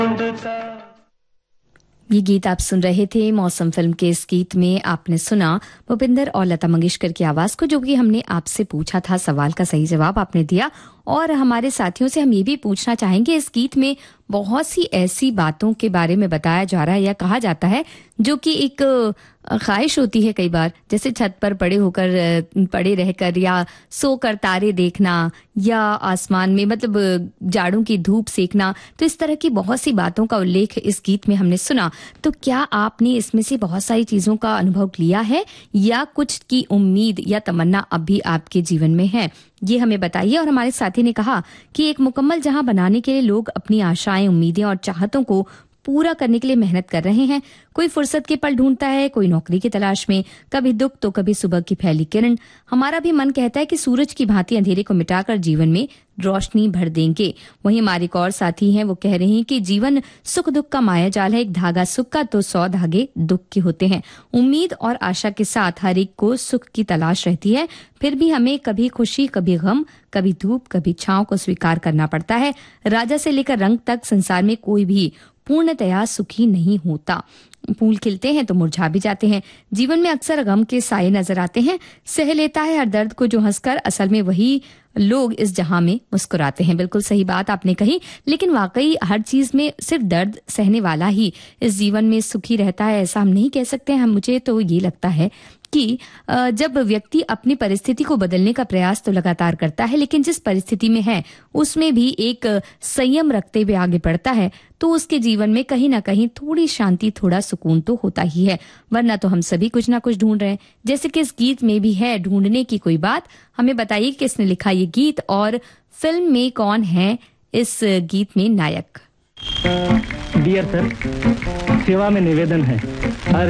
ये गीत आप सुन रहे थे मौसम फिल्म के इस गीत में आपने सुना भूपिंदर और लता मंगेशकर की आवाज को, जो कि हमने आपसे पूछा था। सवाल का सही जवाब आपने दिया। और हमारे साथियों से हम ये भी पूछना चाहेंगे, इस गीत में बहुत सी ऐसी बातों के बारे में बताया जा रहा है या कहा जाता है जो कि एक ख्वाहिश होती है कई बार, जैसे छत पर पड़े रहकर या सोकर तारे देखना या आसमान में मतलब जाड़ों की धूप सेकना। तो इस तरह की बहुत सी बातों का उल्लेख इस गीत में हमने सुना। तो क्या आपने इसमें से बहुत सारी चीजों का अनुभव लिया है या कुछ की उम्मीद या तमन्ना अब भी आपके जीवन में है? ये हमें बताइए। और हमारे साथी ने कहा कि एक मुकम्मल जहां बनाने के लिए लोग अपनी आशाएं, उम्मीदें और चाहतों को पूरा करने के लिए मेहनत कर रहे हैं। कोई फुर्सत के पल ढूंढता है, कोई नौकरी की तलाश में, कभी दुख तो कभी सुबह की फैली किरण। हमारा भी मन कहता है कि सूरज की भांति अंधेरे को मिटाकर जीवन में रोशनी भर देंगे। वहीं हमारे एक और साथी हैं, वो कह रहे हैं कि जीवन सुख दुख का माया जाल है, एक धागा सुख का तो 100 धागे दुख के होते हैं। उम्मीद और आशा के साथ हर एक को सुख की तलाश रहती है, फिर भी हमें कभी खुशी, कभी गम, कभी धूप, कभी छांव को स्वीकार करना पड़ता है। राजा से लेकर रंग तक संसार में कोई भी पूर्णतया सुखी नहीं होता। फूल खिलते हैं तो मुरझा भी जाते हैं। जीवन में अक्सर गम के साए नजर आते हैं। सह लेता है हर दर्द को जो हंसकर, असल में वही लोग इस जहां में मुस्कुराते हैं। बिल्कुल सही बात आपने कही। लेकिन वाकई हर चीज में सिर्फ दर्द सहने वाला ही इस जीवन में सुखी रहता है, ऐसा हम नहीं कह सकते हैं। मुझे तो ये लगता है कि जब व्यक्ति अपनी परिस्थिति को बदलने का प्रयास तो लगातार करता है, लेकिन जिस परिस्थिति में है उसमें भी एक संयम रखते हुए आगे बढ़ता है, तो उसके जीवन में कहीं ना कहीं थोड़ी शांति, थोड़ा सुकून तो होता ही है। वरना तो हम सभी कुछ ना कुछ ढूंढ रहे हैं, जैसे कि इस गीत में भी है ढूंढने की कोई बात। हमें बताइए किसने लिखा ये गीत और फिल्म में कौन है इस गीत में नायक? डियर सर, सेवा में निवेदन है